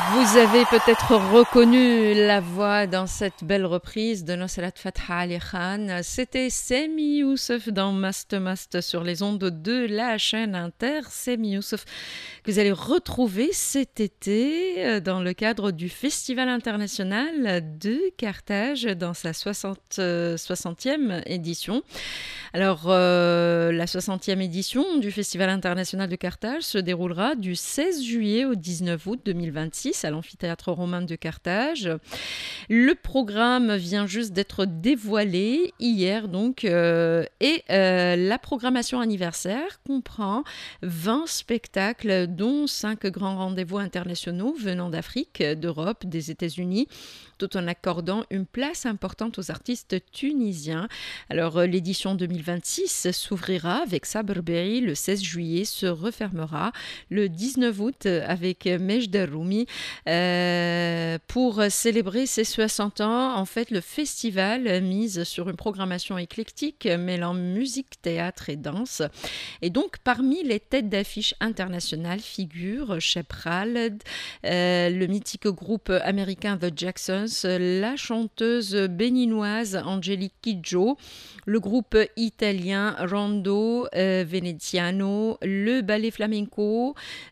Vous avez peut-être reconnu la voix dans cette belle reprise de Nosrat Fatha Ali Khan. C'était Semi Youssef dans Mast Mast sur les ondes de la chaîne Inter. Semi Youssef que vous allez retrouver cet été dans le cadre du Festival international de Carthage dans sa 60e édition. Alors, la 60e édition du Festival international de Carthage se déroulera du 16 juillet au 19 août 2026 à l'amphithéâtre romain de Carthage. Le programme vient juste d'être dévoilé hier donc et la programmation anniversaire comprend 20 spectacles dont 5 grands rendez-vous internationaux venant d'Afrique, d'Europe, des États-Unis, tout en accordant une place importante aux artistes tunisiens. Alors l'édition 2026 s'ouvrira avec Sabr Bey le 16 juillet, se refermera le 19 août avec Majd Roumi. Pour célébrer ses 60 ans, en fait, le festival mise sur une programmation éclectique mêlant musique, théâtre et danse. Et donc, parmi les têtes d'affiche internationales figurent Cheb Khaled, le mythique groupe américain The Jacksons, la chanteuse béninoise Angelique Kidjo, le groupe italien Rondo Veneziano, le ballet flamenco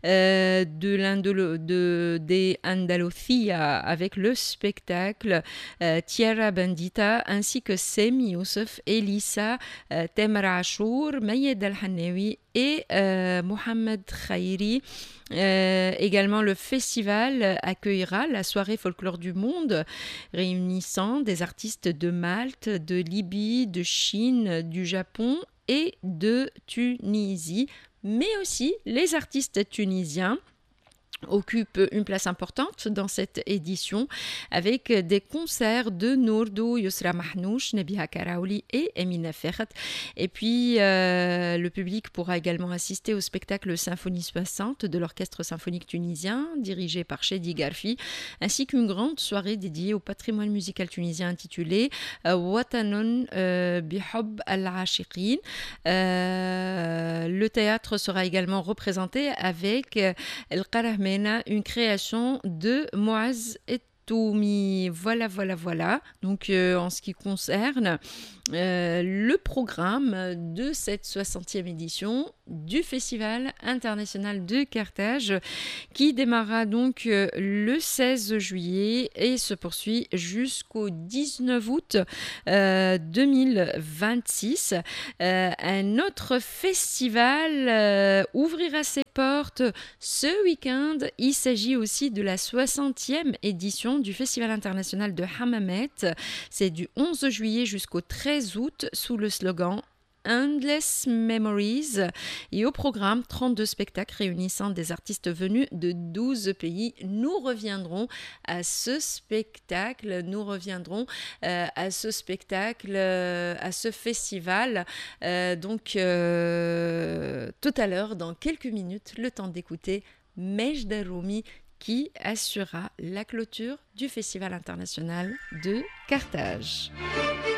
de Andalucía avec le spectacle Tierra Bendita, ainsi que Semi Youssef, Elissa, Temra Achour, Mayed Al-Hannaoui et Mohamed Khairi. Également, le festival accueillera la soirée folklore du monde, réunissant des artistes de Malte, de Libye, de Chine, du Japon et de Tunisie, mais aussi les artistes tunisiens occupe une place importante dans cette édition avec des concerts de Nourdou, Yousra Mahnouch, Nebiha Karaouli et Emina Ferhat. Et puis le public pourra également assister au spectacle Symphonie 60 de l'Orchestre symphonique tunisien dirigé par Chedi Garfi, ainsi qu'une grande soirée dédiée au patrimoine musical tunisien intitulée Watanon Bihob al-Ashiqin. Le théâtre sera également représenté avec El Qarahmena, une création de Moaz et Toumi. Voilà. Donc, en ce qui concerne le programme de cette 60e édition du Festival international de Carthage qui démarrera donc le 16 juillet et se poursuit jusqu'au 19 août 2026. Un autre festival ouvrira ses portes ce week-end. Il s'agit aussi de la 60e édition du Festival international de Hammamet. C'est du 11 juillet jusqu'au 13 août sous le slogan Endless Memories, et au programme 32 spectacles réunissant des artistes venus de 12 pays. Nous reviendrons à ce spectacle, à ce festival donc tout à l'heure, dans quelques minutes, le temps d'écouter Majd Roumi qui assurera la clôture du Festival international de Carthage.